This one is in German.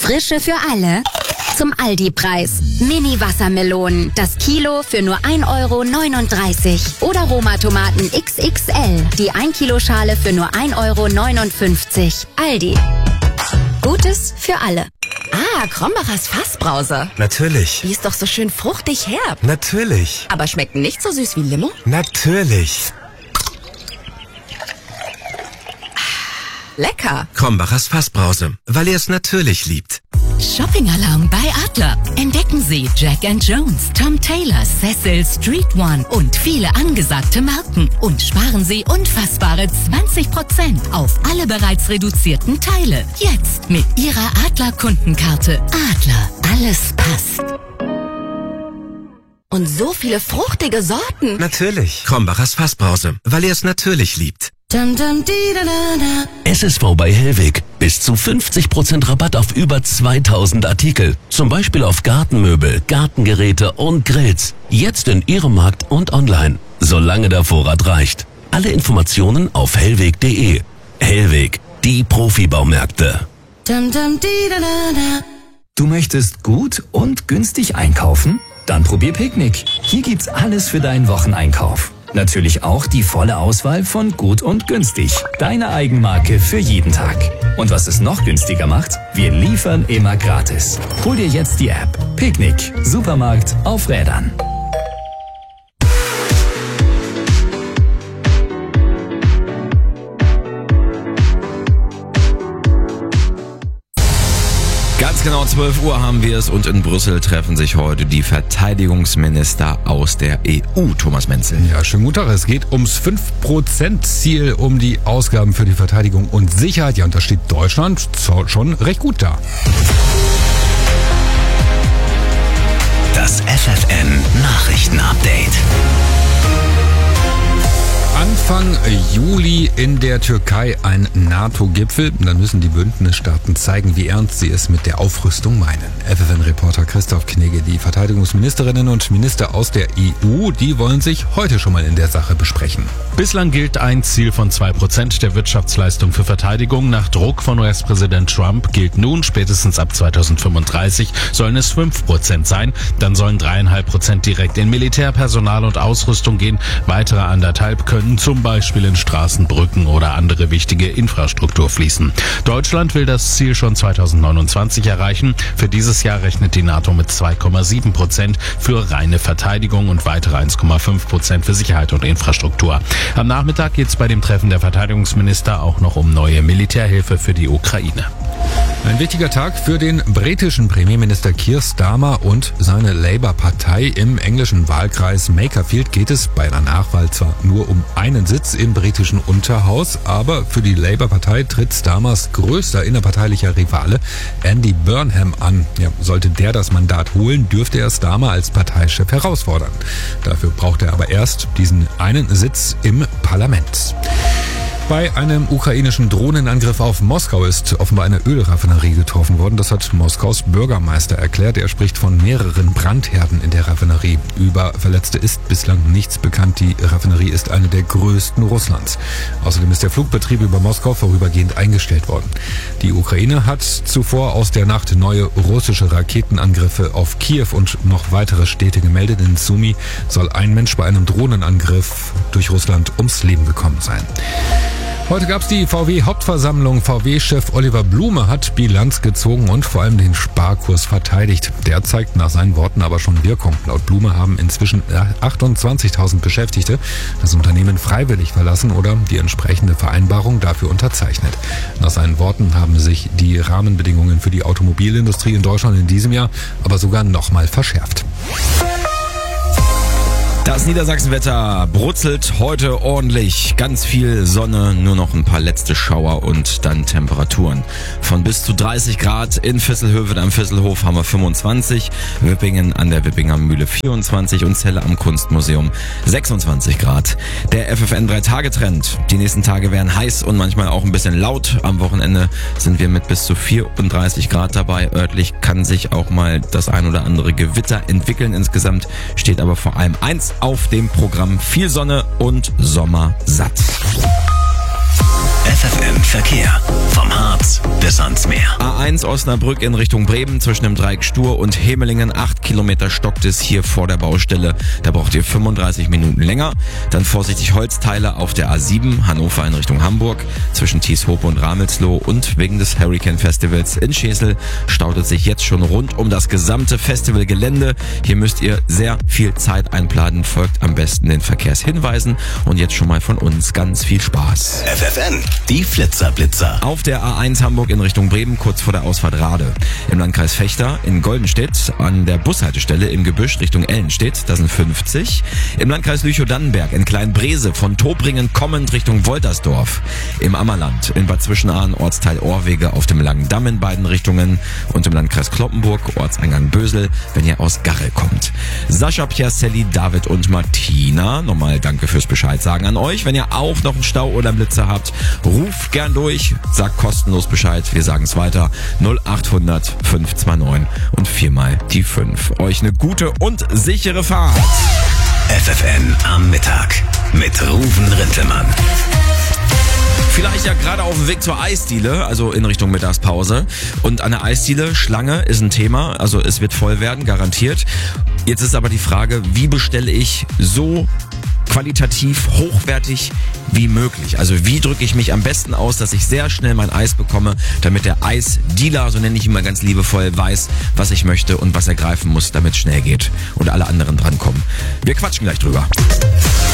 Frische für alle. Zum Aldi-Preis. Mini-Wassermelonen. Das Kilo für nur 1,39 € Oder Roma-Tomaten XXL. Die 1-Kilo-Schale für nur 1,59 €. Aldi. Gutes für alle. Ah, Krombacher's Fassbrause. Natürlich. Die ist doch so schön fruchtig herb. Natürlich. Aber schmeckt nicht so süß wie Limo? Natürlich. Lecker. Krombacher's Fassbrause, weil ihr es natürlich liebt. Shopping-Alarm bei Adler. Entdecken Sie Jack & Jones, Tom Taylor, Cecil, Street One und viele angesagte Marken. Und sparen Sie unfassbare 20% auf alle bereits reduzierten Teile. Jetzt mit Ihrer Adler-Kundenkarte. Adler, alles passt. Und so viele fruchtige Sorten. Natürlich. Krombacher's Fassbrause, weil ihr es natürlich liebt. SSV bei Hellweg. Bis zu 50% Rabatt auf über 2000 Artikel. Zum Beispiel auf Gartenmöbel, Gartengeräte und Grills. Jetzt in Ihrem Markt und online. Solange der Vorrat reicht. Alle Informationen auf hellweg.de. Hellweg, die Profibaumärkte. Du möchtest gut und günstig einkaufen? Dann probier Picknick. Hier gibt's alles für deinen Wocheneinkauf. Natürlich auch die volle Auswahl von gut und günstig. Deine Eigenmarke für jeden Tag. Und was es noch günstiger macht? Wir liefern immer gratis. Hol dir jetzt die App. Picknick. Supermarkt auf Rädern. Ganz genau 12 Uhr haben wir es und in Brüssel treffen sich heute die Verteidigungsminister aus der EU. Thomas Menzel. Ja, schönen guten Tag. Es geht ums 5%-Ziel, um die Ausgaben für die Verteidigung und Sicherheit. Ja, und da steht Deutschland schon recht gut da. Das FFN-Nachrichten-Update. Anfang Juli in der Türkei ein NATO-Gipfel. Dann müssen die Bündnisstaaten zeigen, wie ernst sie es mit der Aufrüstung meinen. FFN-Reporter Christoph Knigge, die Verteidigungsministerinnen und Minister aus der EU, die wollen sich heute schon mal in der Sache besprechen. Bislang gilt ein Ziel von 2% der Wirtschaftsleistung für Verteidigung. Nach Druck von US-Präsident Trump gilt nun, spätestens ab 2035 sollen es 5% sein. Dann sollen 3,5% direkt in Militär, Personal und Ausrüstung gehen. Weitere 1,5 können zum Beispiel in Straßen, Brücken oder andere wichtige Infrastruktur fließen. Deutschland will das Ziel schon 2029 erreichen. Für dieses Jahr rechnet die NATO mit 2,7% für reine Verteidigung und weitere 1,5% für Sicherheit und Infrastruktur. Am Nachmittag geht es bei dem Treffen der Verteidigungsminister auch noch um neue Militärhilfe für die Ukraine. Ein wichtiger Tag für den britischen Premierminister Keir Starmer und seine Labour-Partei. Im englischen Wahlkreis Makerfield geht es bei einer Nachwahl zwar nur um einen Sitz im britischen Unterhaus, aber für die Labour-Partei tritt Starmers größter innerparteilicher Rivale Andy Burnham an. Ja, sollte der das Mandat holen, dürfte er Starmer als Parteichef herausfordern. Dafür braucht er aber erst diesen einen Sitz im Parlament. Bei einem ukrainischen Drohnenangriff auf Moskau ist offenbar eine Ölraffinerie getroffen worden. Das hat Moskaus Bürgermeister erklärt. Er spricht von mehreren Brandherden in der Raffinerie. Über Verletzte ist bislang nichts bekannt. Die Raffinerie ist eine der größten Russlands. Außerdem ist der Flugbetrieb über Moskau vorübergehend eingestellt worden. Die Ukraine hat zuvor aus der Nacht neue russische Raketenangriffe auf Kiew und noch weitere Städte gemeldet. In Sumy soll ein Mensch bei einem Drohnenangriff durch Russland ums Leben gekommen sein. Heute gab es die VW-Hauptversammlung. VW-Chef Oliver Blume hat Bilanz gezogen und vor allem den Sparkurs verteidigt. Der zeigt nach seinen Worten aber schon Wirkung. Laut Blume haben inzwischen 28.000 Beschäftigte das Unternehmen freiwillig verlassen oder die entsprechende Vereinbarung dafür unterzeichnet. Nach seinen Worten haben sich die Rahmenbedingungen für die Automobilindustrie in Deutschland in diesem Jahr aber sogar nochmal verschärft. Das Niedersachsenwetter brutzelt heute ordentlich. Ganz viel Sonne, nur noch ein paar letzte Schauer und dann Temperaturen von bis zu 30 Grad. In Visselhöfen am Visselhof haben wir 25, Wippingen an der Wippinger Mühle 24 und Celle am Kunstmuseum 26 Grad. Der FFN 3-Tage-Trend. Die nächsten Tage werden heiß und manchmal auch ein bisschen laut. Am Wochenende sind wir mit bis zu 34 Grad dabei. Örtlich kann sich auch mal das ein oder andere Gewitter entwickeln. Insgesamt steht aber vor allem eins auf dem Programm: viel Sonne und Sommer satt. FFN Verkehr. Vom Harz bis ans Meer. A1 Osnabrück in Richtung Bremen zwischen dem Dreieck Stur und Hemelingen. 8 Kilometer stockt es hier vor der Baustelle. Da braucht ihr 35 Minuten länger. Dann vorsichtig Holzteile auf der A7 Hannover in Richtung Hamburg zwischen Tieshope und Ramelsloh. Und wegen des Hurricane Festivals in Schesel staut es sich jetzt schon rund um das gesamte Festivalgelände. Hier müsst ihr sehr viel Zeit einplanen. Folgt am besten den Verkehrshinweisen. Und jetzt schon mal von uns ganz viel Spaß. FFN, die Flitzer-Blitzer. Auf der A1 Hamburg in Richtung Bremen, kurz vor der Ausfahrt Rade. Im Landkreis Fechter in Goldenstedt an der Bushaltestelle im Gebüsch Richtung Ellenstedt, das sind 50. Im Landkreis Lüchow-Dannenberg in Kleinbrese von Tobringen kommend Richtung Woltersdorf. Im Ammerland in Bad Zwischenahn Ortsteil Ohrwege auf dem Langen Damm in beiden Richtungen. Und im Landkreis Kloppenburg Ortseingang Bösel, wenn ihr aus Garrel kommt. Sascha, Piacelli, David und Martina, nochmal danke fürs Bescheid sagen an euch. Wenn ihr auch noch einen Stau oder einen Blitzer habt, ruft gern durch, sagt kostenlos Bescheid. Wir sagen es weiter. 0800 529 und 4 mal die 5. Euch eine gute und sichere Fahrt. FFN am Mittag mit Ruven Rintelmann. Vielleicht ja gerade auf dem Weg zur Eisdiele, also in Richtung Mittagspause. Und an der Eisdiele, Schlange ist ein Thema, also es wird voll werden, garantiert. Jetzt ist aber die Frage, wie bestelle ich so qualitativ hochwertig wie möglich? Also wie drücke ich mich am besten aus, dass ich sehr schnell mein Eis bekomme, damit der Eisdealer, so nenne ich ihn mal ganz liebevoll, weiß, was ich möchte und was er greifen muss, damit es schnell geht und alle anderen drankommen. Wir quatschen gleich drüber.